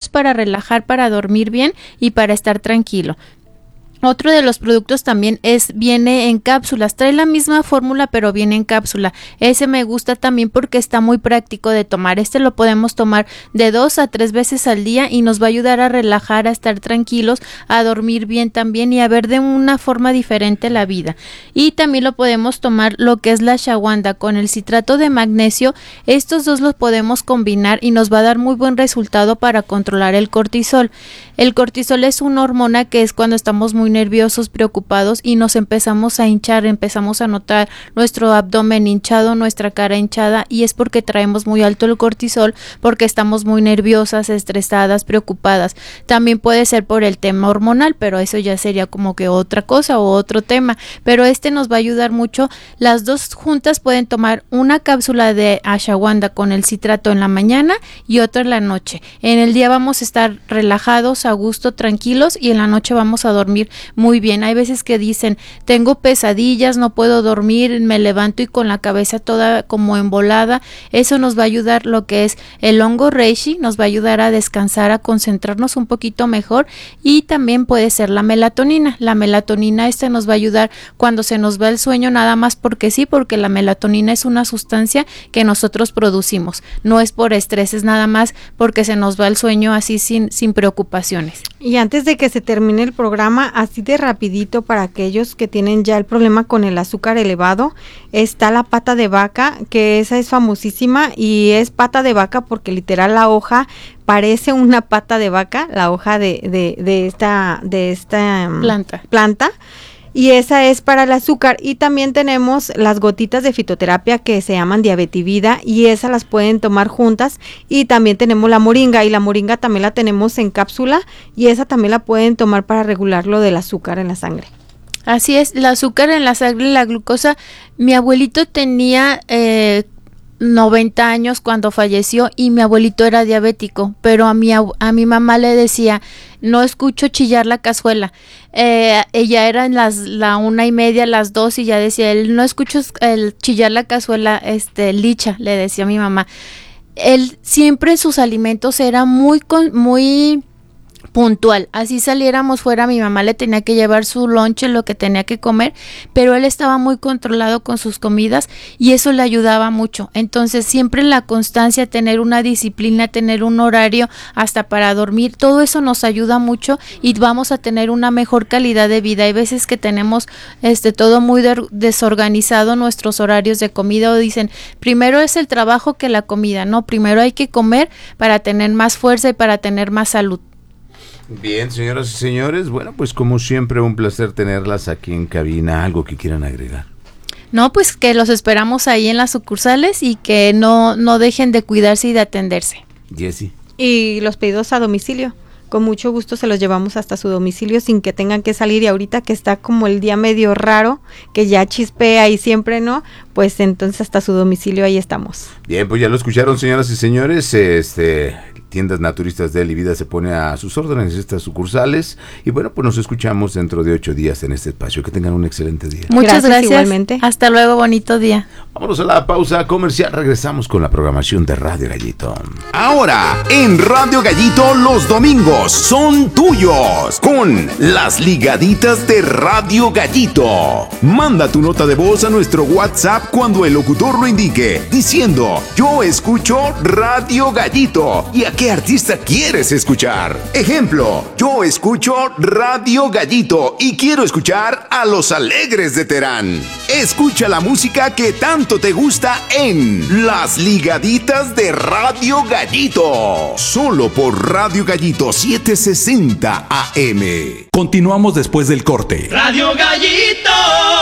para relajar, para dormir bien y para estar tranquilo. Otro de los productos también viene en cápsulas, trae la misma fórmula pero viene en cápsula. Ese me gusta también porque está muy práctico de tomar. Lo podemos tomar de 2 a 3 veces al día y nos va a ayudar a relajar, a estar tranquilos, a dormir bien también y a ver de una forma diferente la vida. Y también lo podemos tomar lo que es la ashwagandha con el citrato de magnesio. Estos dos los podemos combinar y nos va a dar muy buen resultado para controlar el cortisol. El cortisol es una hormona que es cuando estamos muy nerviosos, preocupados y nos empezamos a hinchar, empezamos a notar nuestro abdomen hinchado, nuestra cara hinchada y es porque traemos muy alto el cortisol, porque estamos muy nerviosas, estresadas, preocupadas. También puede ser por el tema hormonal, pero eso ya sería como que otra cosa o otro tema, pero nos va a ayudar mucho. Las dos juntas pueden tomar una cápsula de ashwagandha con el citrato en la mañana y otra en la noche. En el día vamos a estar relajados, a gusto, tranquilos y en la noche vamos a dormir muy bien. Hay veces que dicen, tengo pesadillas, no puedo dormir, me levanto y con la cabeza toda como embolada. Eso nos va a ayudar lo que es el hongo reishi, nos va a ayudar a descansar, a concentrarnos un poquito mejor y también puede ser la melatonina. La melatonina nos va a ayudar cuando se nos va el sueño nada más porque sí, porque la melatonina es una sustancia que nosotros producimos. No es por estrés, es nada más porque se nos va el sueño así sin preocupaciones. Y antes de que se termine el programa, así de rapidito para aquellos que tienen ya el problema con el azúcar elevado, está la pata de vaca, que esa es famosísima y es pata de vaca porque literal la hoja parece una pata de vaca, la hoja de esta planta. Y esa es para el azúcar. Y también tenemos las gotitas de fitoterapia que se llaman Diabetivida y esas las pueden tomar juntas. Y también tenemos la moringa y la moringa también la tenemos en cápsula y esa también la pueden tomar para regular lo del azúcar en la sangre. Así es, el azúcar en la sangre, la glucosa. Mi abuelito tenía 90 años cuando falleció y mi abuelito era diabético, pero a mi mamá le decía, no escucho chillar la cazuela. Ella era en la 1:30, las 2 y ya decía él, no escucho el chillar la cazuela, licha, le decía a mi mamá. Él siempre sus alimentos era muy puntual, así saliéramos fuera, mi mamá le tenía que llevar su lonche, lo que tenía que comer, pero él estaba muy controlado con sus comidas y eso le ayudaba mucho. Entonces siempre la constancia, tener una disciplina, tener un horario hasta para dormir, todo eso nos ayuda mucho y vamos a tener una mejor calidad de vida. Hay veces que tenemos todo muy desorganizado, nuestros horarios de comida, o dicen, primero es el trabajo que la comida. No, primero hay que comer para tener más fuerza y para tener más salud. Bien, señoras y señores, bueno, pues como siempre un placer tenerlas aquí en cabina. ¿Algo que quieran agregar? No, pues que los esperamos ahí en las sucursales y que no dejen de cuidarse y de atenderse. Jessie. Y los pedidos a domicilio, con mucho gusto se los llevamos hasta su domicilio sin que tengan que salir, y ahorita que está como el día medio raro, que ya chispea y siempre no, pues entonces hasta su domicilio ahí estamos. Bien, pues ya lo escucharon, señoras y señores, Tiendas Naturistas de Vida se pone a sus órdenes, estas sucursales, y bueno, pues nos escuchamos dentro de 8 días en este espacio. Que tengan un excelente día. Muchas gracias. Igualmente. Hasta luego, bonito día. Vámonos a la pausa comercial, regresamos con la programación de Radio Gallito. Ahora, en Radio Gallito, los domingos son tuyos, con las ligaditas de Radio Gallito. Manda tu nota de voz a nuestro WhatsApp cuando el locutor lo indique, diciendo, yo escucho Radio Gallito, y a qué artista quieres escuchar. Ejemplo, yo escucho Radio Gallito y quiero escuchar a Los Alegres de Terán. Escucha la música que tanto te gusta en Las Ligaditas de Radio Gallito, solo por Radio Gallito 760 AM. Continuamos después del corte. Radio Gallito.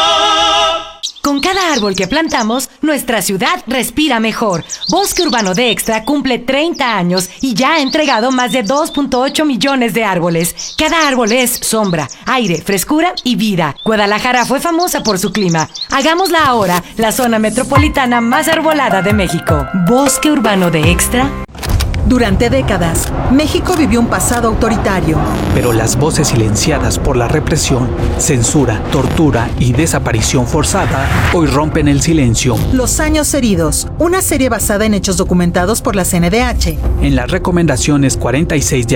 Con cada árbol que plantamos, nuestra ciudad respira mejor. Bosque Urbano de Extra cumple 30 años y ya ha entregado más de 2.8 millones de árboles. Cada árbol es sombra, aire, frescura y vida. Guadalajara fue famosa por su clima. Hagámosla ahora la zona metropolitana más arbolada de México. Bosque Urbano de Extra. Durante décadas, México vivió un pasado autoritario. Pero las voces silenciadas por la represión, censura, tortura y desaparición forzada hoy rompen el silencio. Los años heridos, una serie basada en hechos documentados por la CNDH. En las recomendaciones 46